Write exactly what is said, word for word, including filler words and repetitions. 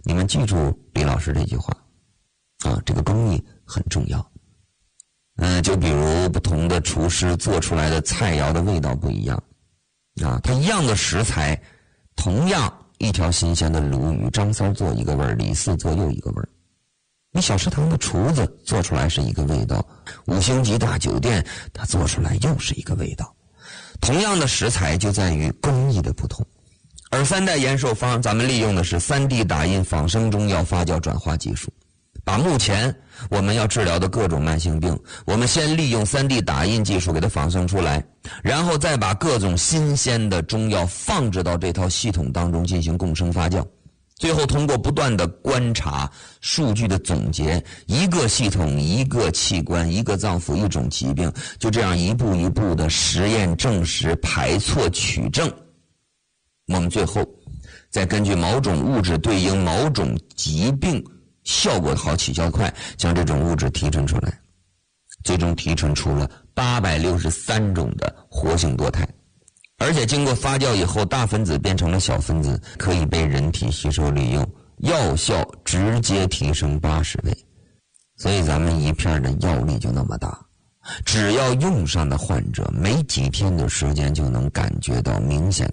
你们记住李老师这句话啊，这个工艺很重要。嗯、呃，就比如不同的厨师做出来的菜肴的味道不一样啊，它一样的食材，同样一条新鲜的鲈鱼，张三做一个味儿，李四做又一个味儿。你小食堂的厨子做出来是一个味道，五星级大酒店它做出来又是一个味道。同样的食材就在于工艺的不同。而三代延寿坊咱们利用的是 三 D 打印仿生中药发酵转化技术，把目前我们要治疗的各种慢性病，我们先利用 三 D 打印技术给它仿生出来，然后再把各种新鲜的中药放置到这套系统当中进行共生发酵，最后通过不断的观察数据的总结，一个系统一个器官一个脏腑一种疾病，就这样一步一步的实验证实排错取证，我们最后再根据某种物质对应某种疾病效果好起效快，将这种物质提纯出来，最终提纯出了八百六十三种的活性多肽，而且经过发酵以后，大分子变成了小分子，可以被人体吸收利用，药效直接提升八十倍。所以咱们一片的药力就那么大，只要用上的患者没几天的时间就能感觉到明显